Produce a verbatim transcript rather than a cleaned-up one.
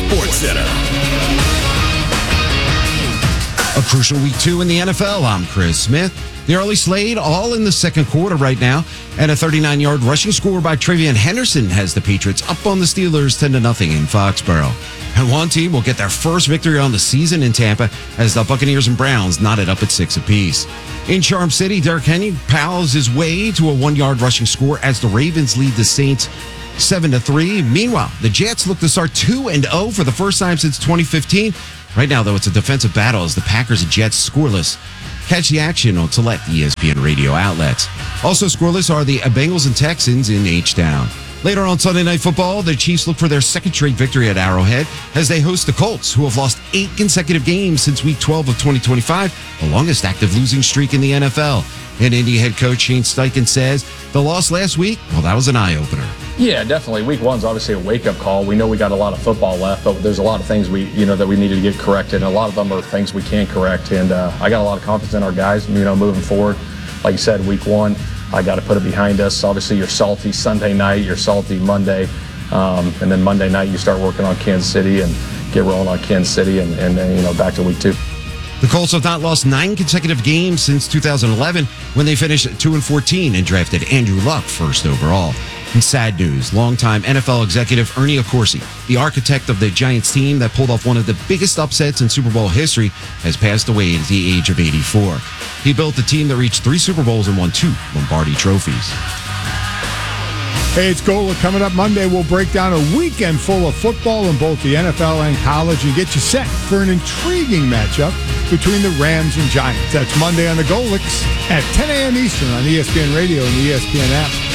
Sports Center. A crucial week two in the N F L. I'm Chris Smith. The early slate all in the second quarter right now. And a thirty-nine-yard rushing score by Travian Henderson has the Patriots up on the Steelers ten to nothing in Foxborough. And one team will get their first victory on the season in Tampa as the Buccaneers and Browns knotted up at six apiece. In Charm City, Derrick Henry pals his way to a one-yard rushing score as the Ravens lead the Saints seven to three. Meanwhile, the Jets look to start two and oh for the first time since twenty fifteen. Right now, though, it's a defensive battle as the Packers and Jets scoreless. Catch the action on select E S P N radio outlets. Also scoreless are the Bengals and Texans in H-Town. Later on Sunday Night Football, the Chiefs look for their second straight victory at Arrowhead as they host the Colts, who have lost eight consecutive games since Week twelve of twenty twenty-five, the longest active losing streak in the N F L. And Indy head coach Shane Steichen says the loss last week, well, that was an eye-opener. Yeah, definitely. Week one's obviously a wake-up call. We know we got a lot of football left, but there's a lot of things we, you know, that we needed to get corrected, and a lot of them are things we can correct. And uh, I got a lot of confidence in our guys, you know, moving forward. Like you said, week one, I got to put it behind us. Obviously, you're salty Sunday night, you're salty Monday, um, and then Monday night you start working on Kansas City and get rolling on Kansas City, and, and then, you know, back to week two. The Colts have not lost nine consecutive games since two thousand eleven when they finished two and fourteen and drafted Andrew Luck first overall. In sad news, longtime N F L executive Ernie Accorsi, the architect of the Giants team that pulled off one of the biggest upsets in Super Bowl history, has passed away at the age of eighty-four. He built the team that reached three Super Bowls and won two Lombardi trophies. Hey, it's Gola. Coming up Monday, we'll break down a weekend full of football in both the N F L and college and get you set for an intriguing matchup between the Rams and Giants. That's Monday on the Golix at ten a.m. Eastern on E S P N Radio and the E S P N app.